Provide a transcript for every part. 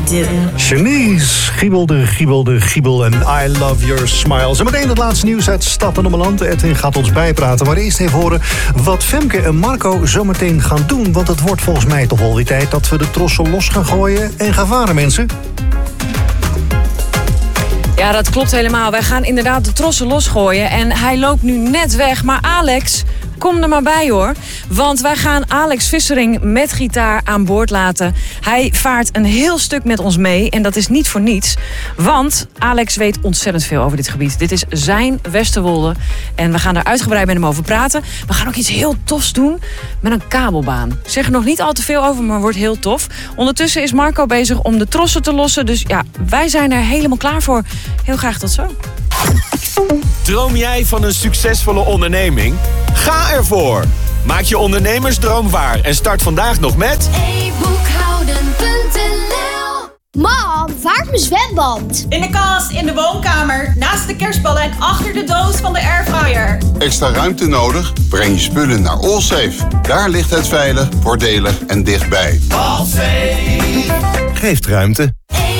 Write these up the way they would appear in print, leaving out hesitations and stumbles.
do. Shanice, giebel en I love your smile. Zometeen het laatste nieuws uit Stad en Ommeland. Edwin gaat ons bijpraten, maar eerst even horen wat Femke en Marco zometeen gaan doen. Want het wordt volgens mij toch wel weer tijd dat we de trossen los gaan gooien en gaan varen, mensen. Ja, dat klopt helemaal. Wij gaan inderdaad de trossen losgooien. En hij loopt nu net weg. Maar Alex, kom er maar bij hoor. Want wij gaan Alex Vissering met gitaar aan boord laten. Hij vaart een heel stuk met ons mee. En dat is niet voor niets. Want Alex weet ontzettend veel over dit gebied. Dit is zijn Westerwolde. En we gaan er uitgebreid met hem over praten. We gaan ook iets heel tofs doen met een kabelbaan. Ik zeg er nog niet al te veel over, maar wordt heel tof. Ondertussen is Marco bezig om de trossen te lossen. Dus ja, wij zijn er helemaal klaar voor. Heel graag tot zo. Droom jij van een succesvolle onderneming? Ga ervoor! Maak je ondernemersdroom waar en start vandaag nog met... e-boekhouden.nl. Mam, waar is mijn zwembad? In de kast, in de woonkamer, naast de kerstballen en achter de doos van de airfryer. Extra ruimte nodig? Breng je spullen naar Allsafe. Daar ligt het veilig, voordelig en dichtbij. Allsafe geeft ruimte.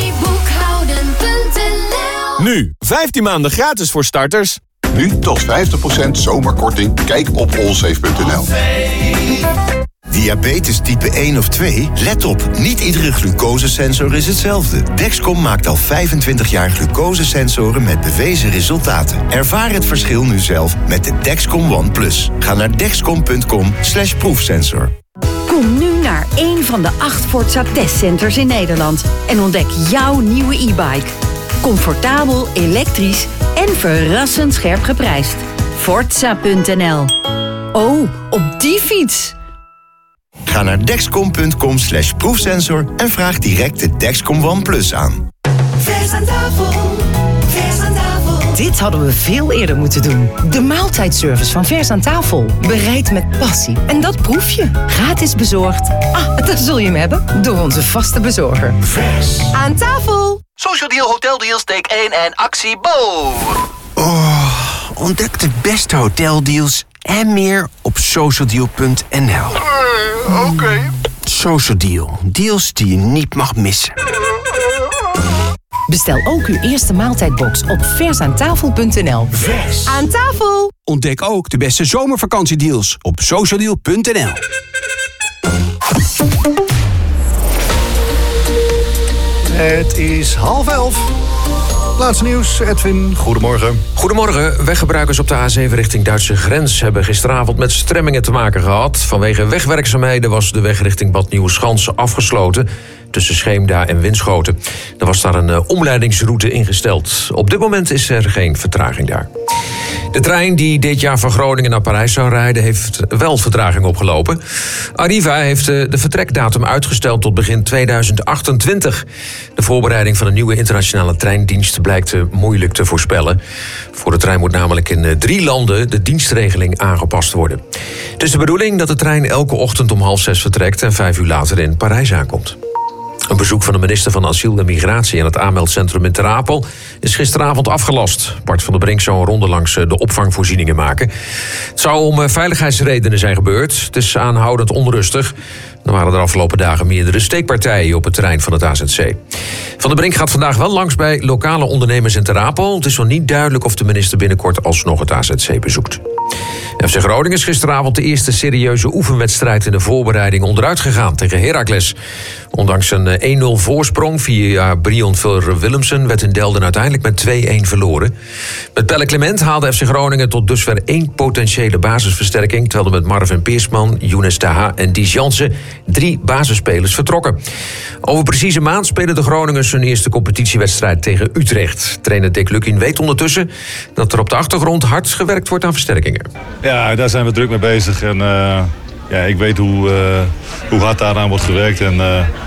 Nu, 15 maanden gratis voor starters. Nu tot 50% zomerkorting. Kijk op allsafe.nl. Diabetes type 1 of 2? Let op, niet iedere glucosesensor is hetzelfde. Dexcom maakt al 25 jaar glucosesensoren met bewezen resultaten. Ervaar het verschil nu zelf met de Dexcom One Plus. Ga naar dexcom.com/proefsensor. Kom nu naar een van de 8 Forza testcenters in Nederland en ontdek jouw nieuwe e-bike. Comfortabel, elektrisch en verrassend scherp geprijsd. Forza.nl. Oh, op die fiets! Ga naar dexcom.com/proefsensor en vraag direct de Dexcom One Plus aan. Vers aan tafel, vers aan tafel. Dit hadden we veel eerder moeten doen. De maaltijdservice van Vers aan tafel. Bereid met passie. En dat proef je. Gratis bezorgd. Daar zul je hem hebben. Door onze vaste bezorger. Vers aan tafel. Social Deal, Hotel Deal, steek 1 en actie Bo. Ontdek de beste hoteldeals en meer op socialdeal.nl. Oké. Social Deal. Deals die je niet mag missen. Bestel ook uw eerste maaltijdbox op versaantafel.nl. Vers aan tafel. Ontdek ook de beste zomervakantiedeals op socialdeal.nl. Het is 10:30. Laatste nieuws, Edwin, goedemorgen. Goedemorgen. Weggebruikers op de A7 richting Duitse grens hebben gisteravond met stremmingen te maken gehad. Vanwege wegwerkzaamheden was de weg richting Bad Nieuweschans afgesloten tussen Scheemda en Winschoten. Er was daar een omleidingsroute ingesteld. Op dit moment is er geen vertraging daar. De trein die dit jaar van Groningen naar Parijs zou rijden heeft wel vertraging opgelopen. Arriva heeft de vertrekdatum uitgesteld tot begin 2028. De voorbereiding van een nieuwe internationale treindienst blijkt moeilijk te voorspellen. Voor de trein moet namelijk in 3 landen de dienstregeling aangepast worden. Het is de bedoeling dat de trein elke ochtend om 5:30 vertrekt en 5 uur later in Parijs aankomt. Een bezoek van de minister van Asiel en Migratie aan het aanmeldcentrum in Ter Apel is gisteravond afgelast. Bart van der Brink zou een ronde langs de opvangvoorzieningen maken. Het zou om veiligheidsredenen zijn gebeurd. Het is aanhoudend onrustig. Er waren de afgelopen dagen meerdere steekpartijen op het terrein van het AZC. Van der Brink gaat vandaag wel langs bij lokale ondernemers in Ter Apel. Het is nog niet duidelijk of de minister binnenkort alsnog het AZC bezoekt. FC Groningen is gisteravond de eerste serieuze oefenwedstrijd in de voorbereiding onderuit gegaan tegen Heracles. Ondanks een 1-0 voorsprong via Brion Vilder-Willemsen werd in Delden uiteindelijk met 2-1 verloren. Met Pelle Clement haalde FC Groningen tot dusver 1 potentiële basisversterking, terwijl er met Marvin Peersman, Younes Taha en Dies Jansen 3 basisspelers vertrokken. Over precies een maand spelen de Groningers hun eerste competitiewedstrijd tegen Utrecht. Trainer Dick Lukien weet ondertussen dat er op de achtergrond hard gewerkt wordt aan versterkingen. Ja, daar zijn we druk mee bezig. En ik weet hoe hard daaraan wordt gewerkt. En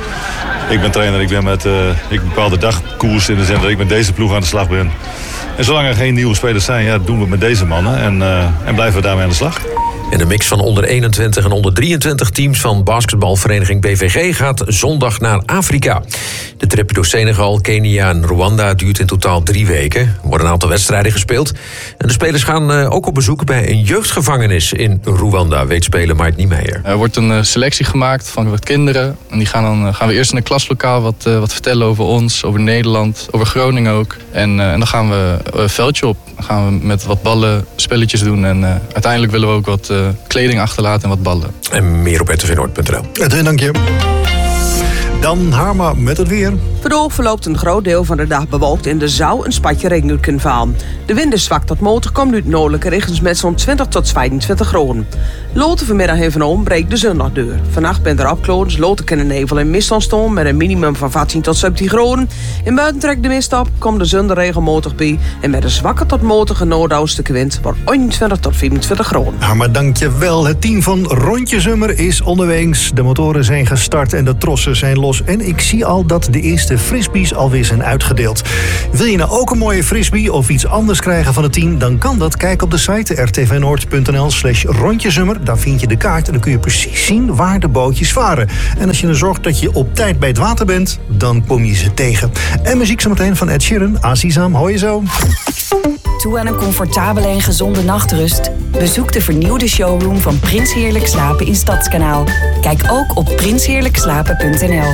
ik ben trainer, ik bepaal de dagkoers in de zin dat ik met deze ploeg aan de slag ben. En zolang er geen nieuwe spelers zijn, doen we het met deze mannen. En blijven we daarmee aan de slag. En de mix van onder 21 en onder 23 teams van basketbalvereniging BVG gaat zondag naar Afrika. De trip door Senegal, Kenia en Rwanda duurt in totaal 3 weken. Er worden een aantal wedstrijden gespeeld. En de spelers gaan ook op bezoek bij een jeugdgevangenis in Rwanda, weet speler Mike Niemeyer. Er wordt een selectie gemaakt van wat kinderen. En die gaan we eerst in een klaslokaal wat vertellen over ons, over Nederland, over Groningen ook. En dan gaan we een veldje op. Dan gaan we met wat ballen spelletjes doen. En uiteindelijk willen we ook wat kleding achterlaten en wat ballen. En meer op rtvnoord.nl. Dank je. Dan Harma met het weer. Vandaag verloopt een groot deel van de dag bewolkt en er zou een spatje regen uit kunnen vallen. De wind is zwak tot matig, komt uit noordelijke richtings met zo'n 20 tot 22 graden. Later vanmiddag even om breekt de zon nog door. Vannacht bent er opklaringen, later kunnen nevel en mist ontstaan met een minimum van 14 tot 17 graden. In buiten trekt de mist op, komt de zon er regelmatig bij en met een zwakke tot matige noordoostelijke wind wordt 21 tot 24 graden. Harma, dank je wel. Het team van Rondje Zummer is onderwegs. De motoren zijn gestart en de trossen zijn los. En ik zie al dat de eerste frisbees alweer zijn uitgedeeld. Wil je nou ook een mooie frisbee of iets anders krijgen van het team? Dan kan dat. Kijk op de site rtvnoord.nl/rondjezummer. Daar vind je de kaart en dan kun je precies zien waar de bootjes varen. En als je er zorgt dat je op tijd bij het water bent, dan kom je ze tegen. En muziek zometeen van Ed Sheeran. Azizam, hoor je zo. Toe aan een comfortabele en gezonde nachtrust? Bezoek de vernieuwde showroom van Prins Heerlijk Slapen in Stadskanaal. Kijk ook op prinsheerlijkslapen.nl.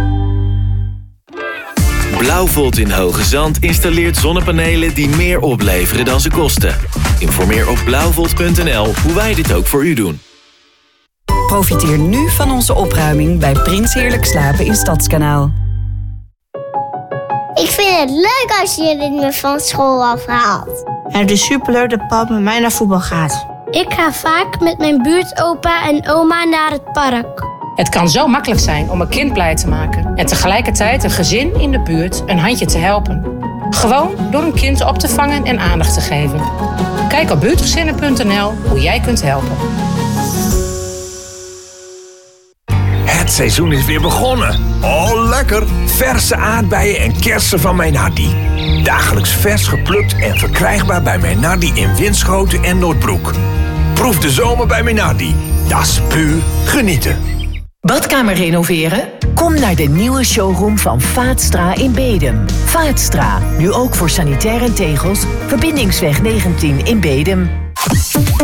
Blauwvolt in Hoge Zand installeert zonnepanelen die meer opleveren dan ze kosten. Informeer op blauwvolt.nl hoe wij dit ook voor u doen. Profiteer nu van onze opruiming bij Prins Heerlijk Slapen in Stadskanaal. Ik vind het leuk als jullie me van school afhaalt. Het is superleuk dat papa met mij naar voetbal gaat. Ik ga vaak met mijn buurtopa en oma naar het park. Het kan zo makkelijk zijn om een kind blij te maken en tegelijkertijd een gezin in de buurt een handje te helpen. Gewoon door een kind op te vangen en aandacht te geven. Kijk op buurtgezinnen.nl hoe jij kunt helpen. Het seizoen is weer begonnen. Oh, lekker! Verse aardbeien en kersen van Meinardi. Dagelijks vers geplukt en verkrijgbaar bij Meinardi in Winschoten en Noordbroek. Proef de zomer bij Meinardi. Dat is puur genieten. Badkamer renoveren? Kom naar de nieuwe showroom van Vaatstra in Bedum. Vaatstra, nu ook voor sanitaire tegels. Verbindingsweg 19 in Bedum.